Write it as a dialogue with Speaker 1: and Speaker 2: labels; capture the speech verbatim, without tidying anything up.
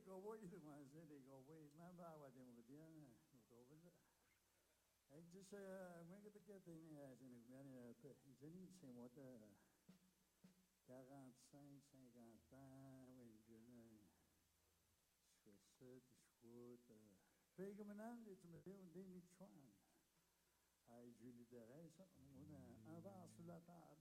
Speaker 1: go away to my city, go away. Remember what they were doing? Go over there. I just uh, make it get in as in a minute. Jenny say what the quarante-cinq, cinquante ans, when you know, Swiss, Swiss, Big man, it's me, Demi Chuan. I Julie Derez, on avance la table,